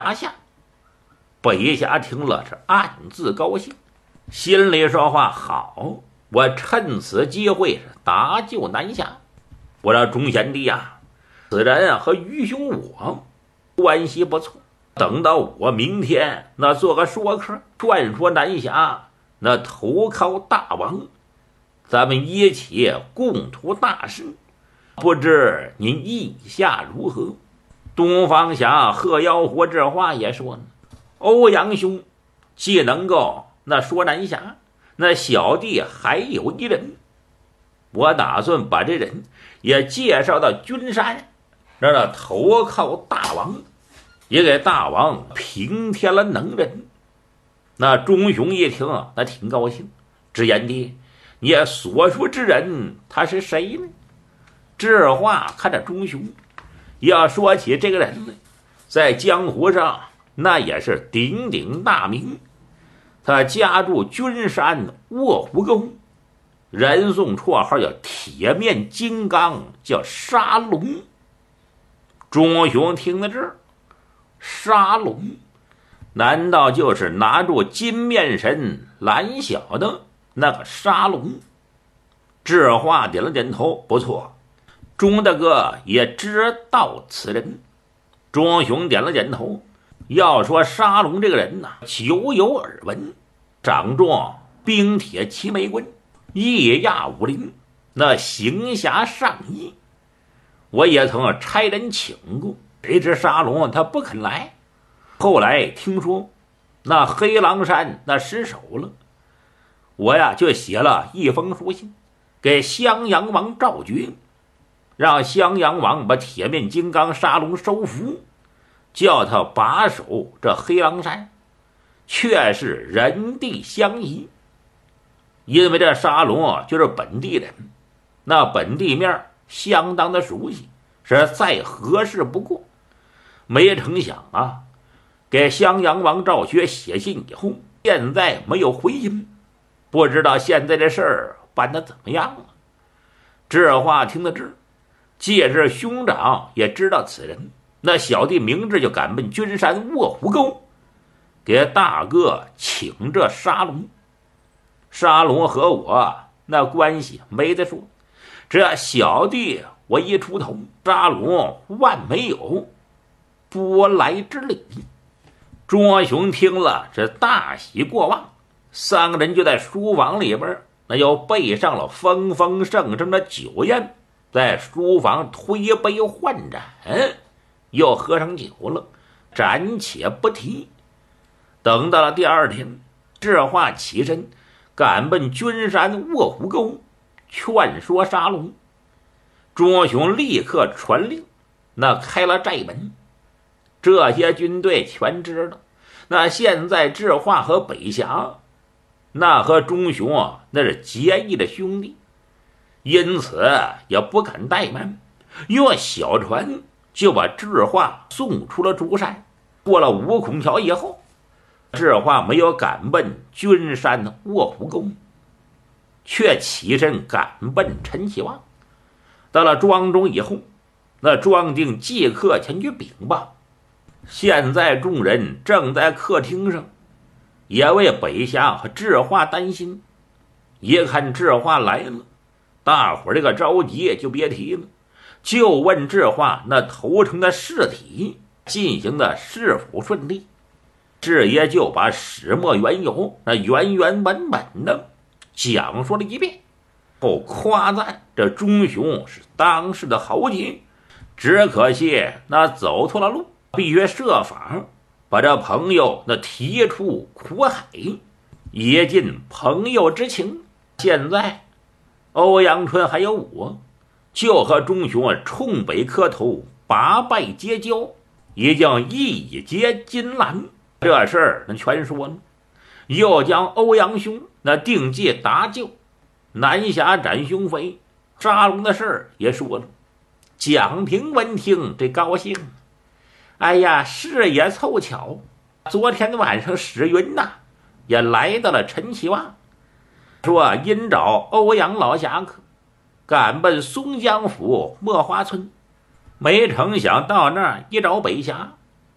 下。北侠听了是暗自高兴，心里说话：好，我趁此机会是搭救南侠。我说钟贤弟呀，此人和于兄我关系不错，等到我明天那做个说客，传说南侠那投靠大王，咱们一起共图大事，不知您意下如何？东方侠贺妖狐这话也说呢，欧阳兄既能够那说南侠，那小弟还有一人，我打算把这人也介绍到君山，让他投靠大王，也给大王平添了能人。那钟雄一听那挺高兴，只言弟，你所说之人他是谁呢？这话看着钟雄，要说起这个人呢，在江湖上那也是鼎鼎大名。他家住君山卧虎沟，人送绰号叫铁面金刚，叫沙龙。钟雄听到这儿，沙龙难道就是拿住金面神蓝小的那个沙龙？智化点了点头，不错，钟大哥也知道此人。钟雄点了点头，要说沙龙这个人呐，久有耳闻，掌状冰铁齐眉棍，义亚武林，那行侠仗义，我也曾差人请过，谁知沙龙他不肯来。后来听说那黑狼山那失守了，我呀就写了一封书信给襄阳王赵觉，让襄阳王把铁面金刚沙龙收服，叫他把守这黑狼山，却是人地相宜。因为这沙龙就是本地人，那本地面相当的熟悉，是再合适不过。没成想啊，给襄阳王赵学写信以后，现在没有回音，不知道现在这事儿办得怎么样了。这话听到这儿，借着兄长也知道此人，那小弟明智就赶奔君山卧虎沟，给大哥请这沙龙。沙龙和我那关系没得说，这小弟我一出头，沙龙万没有不来之理。钟雄听了是大喜过望，三个人就在书房里边那又备上了丰丰盛盛的酒宴，在书房推杯换盏，又喝上酒了，暂且不提。等到了第二天，这话起身赶奔君山卧虎沟，劝说沙龙。钟雄立刻传令，那开了寨门。这些军队全知道，那现在智化和北峡那和钟雄那是结义的兄弟，因此也不敢怠慢，用小船就把智化送出了竹山。过了五孔桥以后，智化没有赶奔君山卧虎沟，却起身赶奔陈启旺。到了庄中以后，那庄定即刻前去禀报。现在众人正在客厅上，也为北峡和智化担心。一看智化来了，大伙儿这个着急就别提了，就问智化那投诚的事体进行的是否顺利。智爷就把始末缘由那原原本本的讲述了一遍，后夸赞这钟雄是当世的豪杰，只可惜那走错了路，必须设法把这朋友那提出苦海，以尽朋友之情。现在欧阳春还有我，就和钟雄冲北磕头，拔拜结交，也将义结金兰。这事儿那全说了，又将欧阳兄那定计搭救南侠斩凶匪沙龙的事儿也说了。蒋平闻听这高兴，哎呀，事也凑巧，昨天晚上史云呐也来到了陈启旺，说因找欧阳老侠客，赶奔松江府墨花村，没成想到那儿一找北峡，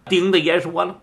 丁子也说了，